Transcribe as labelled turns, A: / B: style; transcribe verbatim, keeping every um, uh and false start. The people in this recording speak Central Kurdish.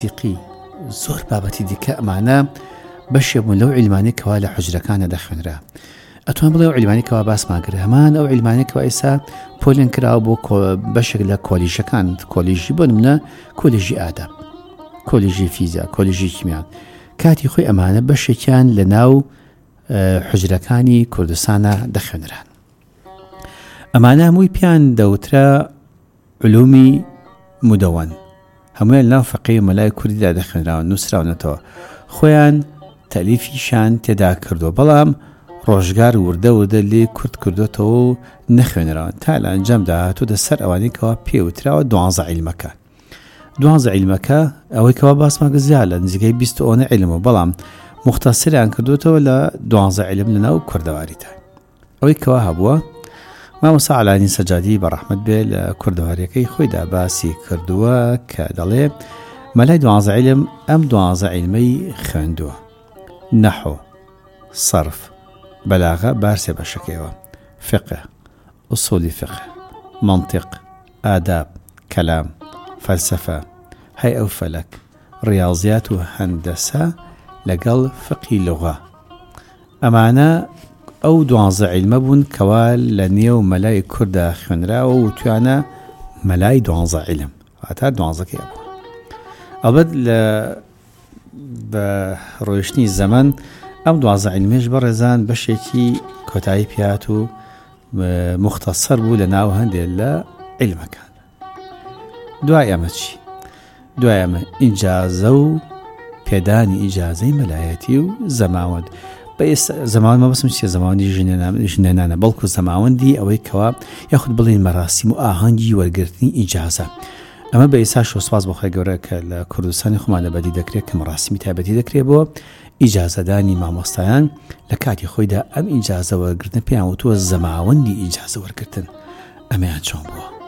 A: موسیقی زۆر بابەتی دیکە ئەمانە بەشێک بوون لەو عیلمانەی کەوا لە حوجرەکانە دەخوێنرا. ئەتوان بڵێ ئەو عیلمانەی کەوا باسمان کرد هەمان ئەو عیلمانەی کەوا ئێستا پۆلێن کراوە بۆ بەشێک لە کۆلیژەکان، کۆلیژی بۆ نمونە کۆلیژی ئادەب، کۆلیژی فیزیا، کۆلیژی کیمیا، کاتی خۆی ئەمانە بەشێکیان لە ناو حوجرەکانی کوردستانە دەخوێنران. ئەمانە هەمووی پیان دەوترا علومی مدەوەن، هەموویان لەناو فەقێی و مەلای کوردیدا دەخوێنراون، نووسراونەتەوە، خۆیان تەلیفیشان تێدا کردووە، بەڵام ڕۆژگار وردە وردە لێ کورد کردوێتەوە و نەخوێنراون تا لە ئەنجامدا هاتووەتە سەر ئەوانەی کەوا پێوتراوە دوانزە عیلمەکە. دوانزە عیلمەکە ئەوەی کەوا باسمان کرد زیاد لە نزیکەی بیست و ئۆنە عیلمەوە، بەڵام مختصریان کردوێتەوە لە دوانزە عیلم لەناو کوردەواریدا. ئەوەی کەوا هەبووە مامۆستا عەلانی سەجادی بەڕەحمەت بێ لە کوردەواریەکەی خۆیدا باسی کردووە کە دەڵێ مەلای دوانزە عیلم ئەم دوانزە عیلمەی خوێندووە: نەحو، سەرف، بەلاغە بارسێ بەشەکەیەوە، فقه، ئوسولی فقه، منطق، ئاداب، کەلام، فەلسەفە، هەیئە و فەلەک، ڕیاضیات و هەندەسە لەگەڵ فقی لوغە. ئەمانە ئەو دوانزە عیلمە بوون کەوا لە نێو مەلای کووردا خوێنراوە و توانە مەلای دوانزە عیلم هەتا دوانزەکەی بوو. ئەڵبەت لە بە ڕۆیشتنی زەمەن ئەم دوانزە عیلمێش بەڕێزان بەشێکی کۆتایی پێهات و مختصر بوو لە ناو هەندێک لە عیلمەکان. دوای ئەمە چی؟ دوای ئەمە ئیجازە و پێدانی ئیجازەی مەلایەتی و زەماوەند. زەماوەند مەبەستم چییە؟ زەماوەندی ژنێنانە، بەڵکو زەماوەندی ئەوەی کەوا یاخود بڵێن مەراسیم و ئاهەنگی وەرگرتنی ئیجازە. ئەمە بە ئێستا شۆسپاس بەخوای گەورە کە لە کوردستانی خۆمان لەبەدی دەکرێت کە مەراسیمی تایبەتی دەکرێت بۆ ئیجازەدانی مامۆستایان. لە کاتی خۆیدا ئەم ئیجازە وەرگرتن پێیان وتووە زەماوەندی ئیجازە وەرگرتن. ئەمەیان چۆن بووە؟